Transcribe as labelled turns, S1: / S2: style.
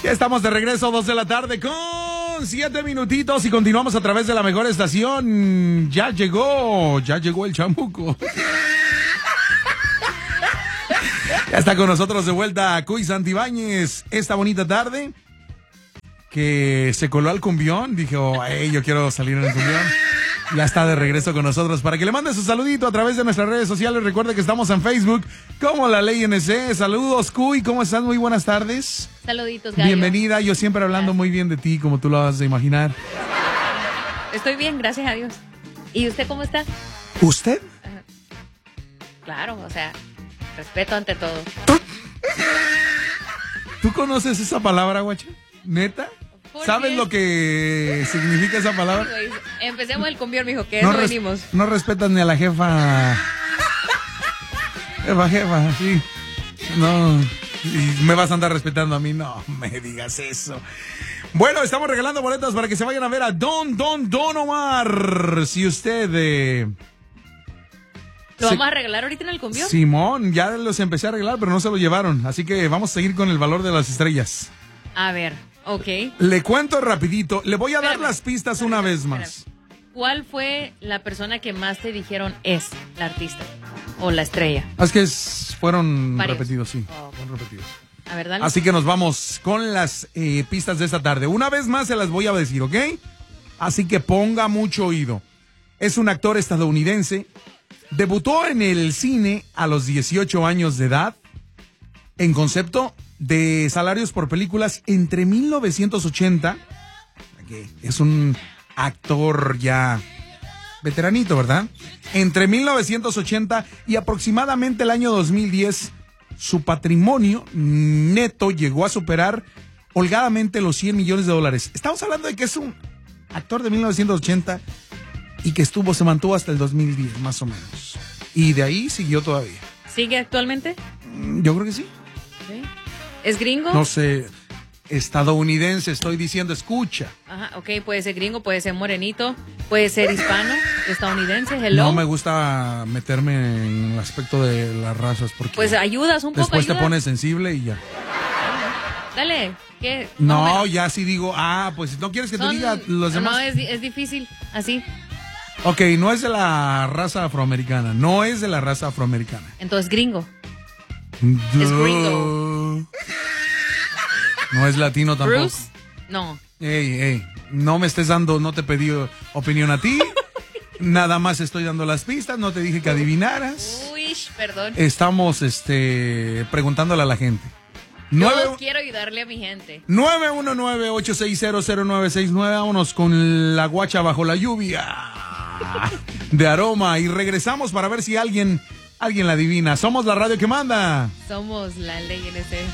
S1: Ya estamos de regreso, 2 de la tarde con 7 minutitos y continuamos a través de la mejor estación. Ya llegó el chamuco. Ya está con nosotros de vuelta Cuy Santibáñez esta bonita tarde que se coló al cumbión. Dijo, yo quiero salir en el cumbión. Ya está de regreso con nosotros para que le mande su saludito a través de nuestras redes sociales. Recuerde que estamos en Facebook como La Ley NC. Saludos, Cuy, ¿cómo estás? Muy buenas tardes.
S2: Saluditos, Gallo.
S1: Bienvenida, yo siempre hablando muy bien de ti, como tú lo vas de imaginar.
S2: Estoy bien, gracias a Dios. ¿Y usted cómo está?
S1: ¿Usted?
S2: Claro, o sea, respeto ante todo.
S1: ¿Tú conoces esa palabra, guacha? ¿Neta? ¿Sabes lo que significa esa palabra?
S2: Pues, empecemos el cumbión, mijo, que
S1: No
S2: eso venimos.
S1: No respetas ni a la jefa. Jefa, sí. No. Y me vas a andar respetando a mí. No me digas eso. Bueno, estamos regalando boletas para que se vayan a ver a Don Omar. Si usted...
S2: ¿Lo vamos a regalar ahorita en el cumbión?
S1: Simón, ya los empecé a arreglar, pero no se lo llevaron. Así que vamos a seguir con el valor de las estrellas.
S2: A ver, ok.
S1: Le cuento rapidito. Le voy a dar las pistas una vez más.
S2: ¿Cuál fue la persona que más te dijeron es la artista o la estrella?
S1: Es que fueron
S2: Varios.
S1: Repetidos, sí.
S2: Oh.
S1: Fueron repetidos.
S2: A ver, dale.
S1: Así que nos vamos con las pistas de esta tarde. Una vez más se las voy a decir, ¿ok? Así que ponga mucho oído. Es un actor estadounidense. Debutó en el cine a los 18 años de edad en concepto de salarios por películas entre 1980, que es un actor ya veteranito, ¿verdad? Entre 1980 y aproximadamente el año 2010, su patrimonio neto llegó a superar holgadamente los $100 millones. Estamos hablando de que es un actor de 1980 y que se mantuvo hasta el 2010, más o menos. Y de ahí siguió todavía.
S2: ¿Sigue actualmente?
S1: Yo creo que sí.
S2: ¿Sí? ¿Es gringo?
S1: No sé, estadounidense, estoy diciendo, escucha.
S2: Ajá, ok, puede ser gringo, puede ser morenito, puede ser hispano, estadounidense, hello.
S1: No me gusta meterme en el aspecto de las razas porque...
S2: Pues ayudas un poco,
S1: después
S2: ayuda.
S1: te pones sensible y ya.
S2: Dale, ¿qué?
S1: No, ya sí digo, pues no quieres que te diga los demás.
S2: No, es difícil, así.
S1: Ok, no es de la raza afroamericana,
S2: Entonces, gringo. Es gringo.
S1: No es latino tampoco.
S2: Bruce, no.
S1: Ey, no me estés dando, no te pedí opinión a ti. Nada más estoy dando las pistas, no te dije que adivinaras.
S2: Uy, perdón.
S1: Estamos preguntándole a la gente.
S2: Yo quiero ayudarle a mi gente.
S1: 919-860-0969. Vámonos con la guacha bajo la lluvia de Aroma y regresamos para ver si alguien la adivina. Somos la radio que manda.
S2: Somos La Ley NC.